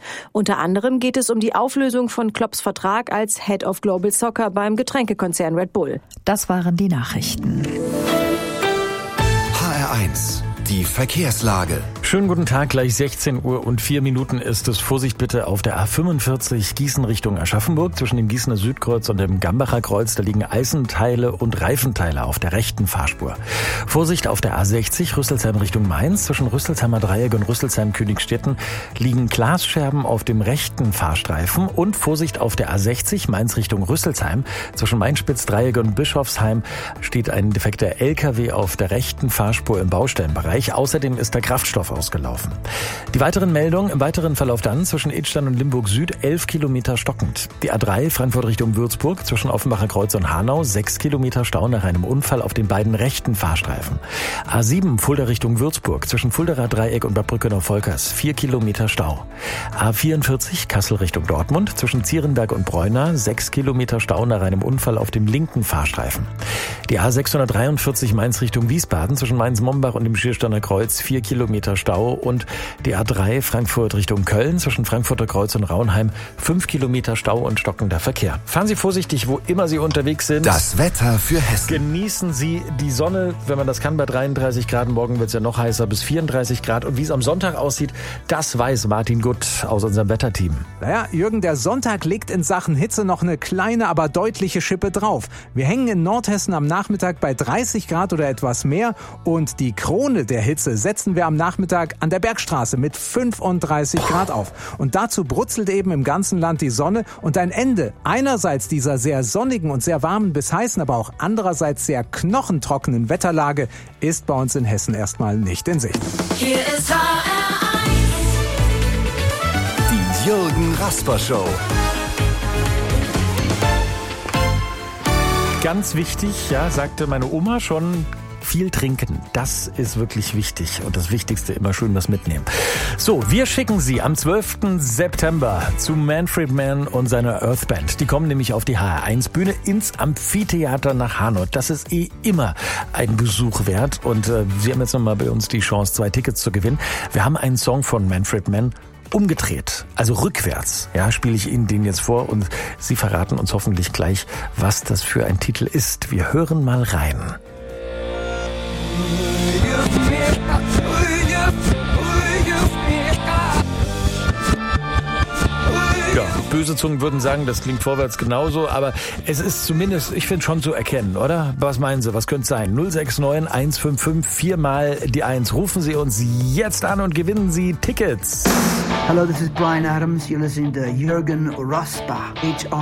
Unter anderem geht es um die Auflösung von Klopps Vertrag als Head of Global Soccer beim Getränkekonzern Red Bull. Das waren die Nachrichten. HR1, die Verkehrslage. Schönen guten Tag, gleich 16 Uhr und 4 Minuten ist es. Vorsicht bitte auf der A45 Gießen Richtung Aschaffenburg. Zwischen dem Gießener Südkreuz und dem Gambacher Kreuz, da liegen Eisenteile und Reifenteile auf der rechten Fahrspur. Vorsicht auf der A60 Rüsselsheim Richtung Mainz. Zwischen Rüsselsheimer Dreieck und Rüsselsheim-Königsstetten liegen Glasscherben auf dem rechten Fahrstreifen. Und Vorsicht auf der A60 Mainz Richtung Rüsselsheim. Zwischen Mainspitz-Dreieck und Bischofsheim steht ein defekter LKW auf der rechten Fahrspur im Baustellenbereich. Außerdem ist der Kraftstoff ausgelaufen. Die weiteren Meldungen im weiteren Verlauf dann zwischen Idstein und Limburg Süd 11 Kilometer stockend. Die A3 Frankfurt Richtung Würzburg zwischen Offenbacher Kreuz und Hanau 6 Kilometer Stau nach einem Unfall auf den beiden rechten Fahrstreifen. A7 Fulda Richtung Würzburg zwischen Fuldaer Dreieck und Bad Brückenau-Volkers 4 Kilometer Stau. A44 Kassel Richtung Dortmund zwischen Zierenberg und Breuna 6 Kilometer Stau nach einem Unfall auf dem linken Fahrstreifen. Die A643 Mainz Richtung Wiesbaden zwischen Mainz-Mombach und dem Schiersteiner Kreuz 4 Kilometer Stau und die A3 Frankfurt Richtung Köln zwischen Frankfurter Kreuz und Raunheim 5 Kilometer Stau und stockender Verkehr. Fahren Sie vorsichtig, wo immer Sie unterwegs sind. Das Wetter für Hessen. Genießen Sie die Sonne, wenn man das kann, bei 33 Grad. Morgen wird es ja noch heißer, bis 34 Grad. Und wie es am Sonntag aussieht, das weiß Martin Gutt aus unserem Wetterteam. Naja, Jürgen, der Sonntag legt in Sachen Hitze noch eine kleine, aber deutliche Schippe drauf. Wir hängen in Nordhessen am Nachmittag bei 30 Grad oder etwas mehr und die Krone der Hitze setzen wir am Nachmittag an der Bergstraße mit 35 Grad auf. Und dazu brutzelt eben im ganzen Land die Sonne und ein Ende einerseits dieser sehr sonnigen und sehr warmen bis heißen, aber auch andererseits sehr knochentrockenen Wetterlage ist bei uns in Hessen erstmal nicht in Sicht. Hier ist HR1. Die Jürgen Rasper Show. Ganz wichtig, ja, sagte meine Oma schon, viel trinken. Das ist wirklich wichtig. Und das Wichtigste, immer schön was mitnehmen. So, wir schicken Sie am 12. September zu Manfred Mann und seiner Earth Band. Die kommen nämlich auf die HR1-Bühne ins Amphitheater nach Hanau. Das ist immer ein Besuch wert. Und Sie haben jetzt nochmal bei uns die Chance, 2 Tickets zu gewinnen. Wir haben einen Song von Manfred Mann umgedreht, also rückwärts, ja, spiele ich Ihnen den jetzt vor und Sie verraten uns hoffentlich gleich, was das für ein Titel ist. Wir hören mal rein. Ja, böse Zungen würden sagen, das klingt vorwärts genauso, aber es ist zumindest, ich finde, schon zu erkennen, oder? Was meinen Sie, was könnte es sein? 069 155 4 mal die 1. Rufen Sie uns jetzt an und gewinnen Sie Tickets. Hello, this is Bryan Adams. You're listening to Jürgen Rasper, HR.